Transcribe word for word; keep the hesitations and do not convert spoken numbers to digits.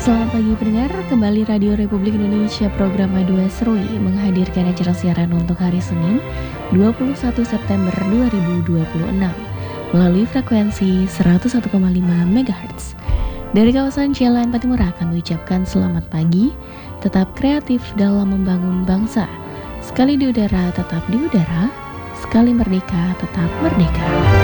Selamat pagi pendengar, kembali Radio Republik Indonesia program Madu Esroi menghadirkan acara siaran untuk hari Senin dua puluh satu September dua ribu dua puluh enam melalui frekuensi seratus satu koma lima megahertz. Dari kawasan Jalan Patimura kami ucapkan selamat pagi, tetap kreatif dalam membangun bangsa. Sekali di udara tetap di udara, sekali merdeka tetap merdeka.